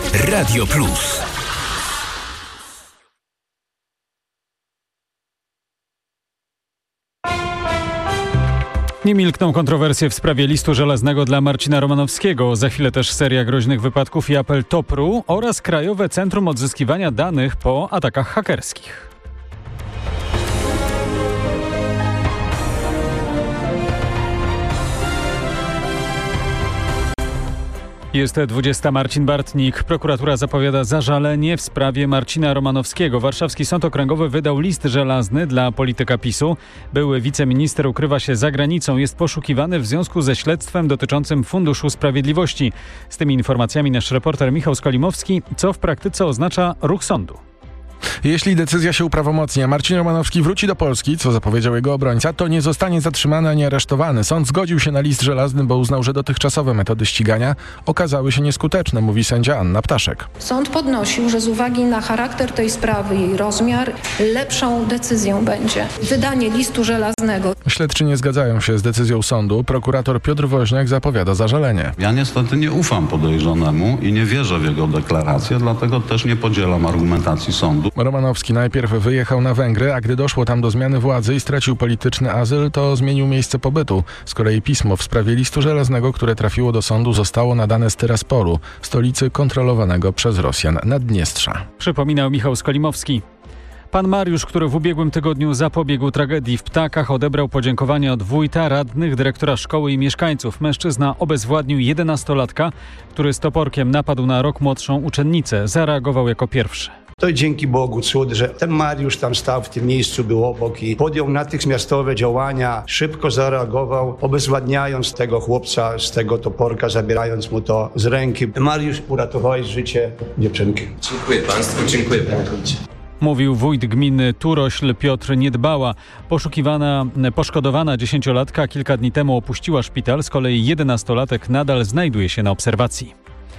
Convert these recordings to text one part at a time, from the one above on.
Radio Plus. Nie milkną kontrowersje w sprawie listu żelaznego dla Marcina Romanowskiego. Za chwilę też seria groźnych wypadków i apel TOPR-u oraz Krajowe Centrum Odzyskiwania Danych po atakach hakerskich. Jest 20. Marcin Bartnik. Prokuratura zapowiada zażalenie w sprawie Marcina Romanowskiego. Warszawski Sąd Okręgowy wydał list żelazny dla polityka PiS-u. Były wiceminister ukrywa się za granicą. Jest poszukiwany w związku ze śledztwem dotyczącym Funduszu Sprawiedliwości. Z tymi informacjami nasz reporter Michał Skolimowski. Co w praktyce oznacza ruch sądu? Jeśli decyzja się uprawomocni, a Marcin Romanowski wróci do Polski, co zapowiedział jego obrońca, to nie zostanie zatrzymany ani aresztowany. Sąd zgodził się na list żelazny, bo uznał, że dotychczasowe metody ścigania okazały się nieskuteczne, mówi sędzia Anna Ptaszek. Sąd podnosił, że z uwagi na charakter tej sprawy, jej rozmiar, lepszą decyzją będzie wydanie listu żelaznego. Śledczy nie zgadzają się z decyzją sądu. Prokurator Piotr Woźniak zapowiada zażalenie. Ja niestety nie ufam podejrzanemu i nie wierzę w jego deklarację, dlatego też nie podzielam argumentacji sądu. Romanowski najpierw wyjechał na Węgry, a gdy doszło tam do zmiany władzy i stracił polityczny azyl, to zmienił miejsce pobytu. Z kolei pismo w sprawie listu żelaznego, które trafiło do sądu, zostało nadane z Tyrasporu, stolicy kontrolowanego przez Rosjan Naddniestrza. Przypominał Michał Skolimowski. Pan Mariusz, który w ubiegłym tygodniu zapobiegł tragedii w Ptakach, odebrał podziękowania od wójta, radnych, dyrektora szkoły i mieszkańców. Mężczyzna obezwładnił 11-latka, który z toporkiem napadł na rok młodszą uczennicę. Zareagował jako pierwszy. To dzięki Bogu cud, że ten Mariusz tam stał w tym miejscu, był obok i podjął natychmiastowe działania, szybko zareagował, obezwładniając tego chłopca z tego toporka, zabierając mu to z ręki. Mariusz, uratowałeś życie dziewczynki. Dziękuję państwu, dziękuję bardzo. Mówił wójt gminy Turośl Piotr Niedbała. Poszkodowana 10-latka kilka dni temu opuściła szpital, z kolei 11-latek nadal znajduje się na obserwacji.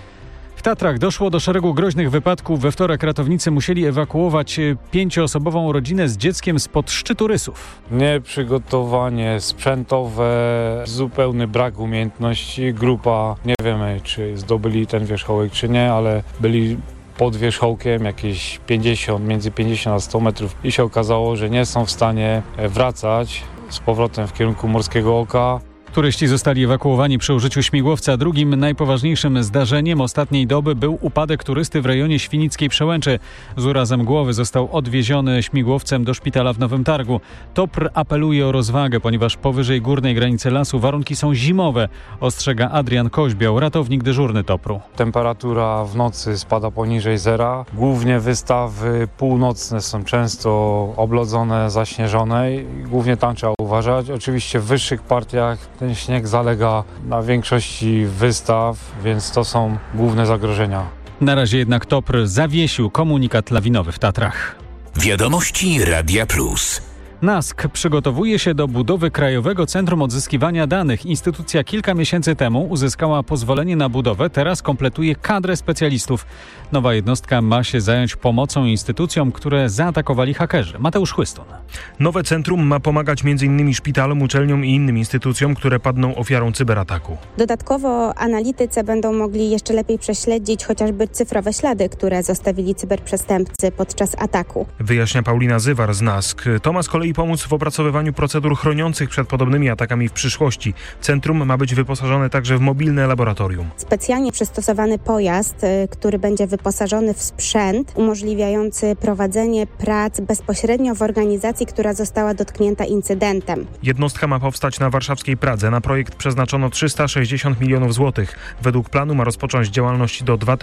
W Tatrach doszło do szeregu groźnych wypadków. We wtorek ratownicy musieli ewakuować 5-osobową rodzinę z dzieckiem spod szczytu Rysów. Nieprzygotowanie sprzętowe, zupełny brak umiejętności. Grupa, nie wiemy czy zdobyli ten wierzchołek czy nie, ale byli pod wierzchołkiem jakieś między 50 a 100 metrów i się okazało, że nie są w stanie wracać z powrotem w kierunku Morskiego Oka. Turyści zostali ewakuowani przy użyciu śmigłowca. Drugim najpoważniejszym zdarzeniem ostatniej doby był upadek turysty w rejonie Świnickiej Przełęczy. Z urazem głowy został odwieziony śmigłowcem do szpitala w Nowym Targu. TOPR apeluje o rozwagę, ponieważ powyżej górnej granicy lasu warunki są zimowe, ostrzega Adrian Koźbiał, ratownik dyżurny TOPR-u. Temperatura w nocy spada poniżej zera. Głównie wystawy północne są często oblodzone, zaśnieżone i głównie tam trzeba uważać. Oczywiście w wyższych partiach ten śnieg zalega na większości wystaw, więc to są główne zagrożenia. Na razie jednak TOPR zawiesił komunikat lawinowy w Tatrach. Wiadomości Radia Plus. NASK przygotowuje się do budowy Krajowego Centrum Odzyskiwania Danych. Instytucja kilka miesięcy temu uzyskała pozwolenie na budowę, teraz kompletuje kadrę specjalistów. Nowa jednostka ma się zająć pomocą instytucjom, które zaatakowali hakerzy. Mateusz Chłystun. Nowe centrum ma pomagać m.in. szpitalom, uczelniom i innym instytucjom, które padną ofiarą cyberataku. Dodatkowo analitycy będą mogli jeszcze lepiej prześledzić chociażby cyfrowe ślady, które zostawili cyberprzestępcy podczas ataku. Wyjaśnia Paulina Zywar z NASK. To ma z kolei pomóc w opracowywaniu procedur chroniących przed podobnymi atakami w przyszłości. Centrum ma być wyposażone także w mobilne laboratorium. Specjalnie przystosowany pojazd, który będzie wyposażony w sprzęt umożliwiający prowadzenie prac bezpośrednio w organizacji, która została dotknięta incydentem. Jednostka ma powstać na warszawskiej Pradze. Na projekt przeznaczono 360 milionów złotych. Według planu ma rozpocząć działalność do 2000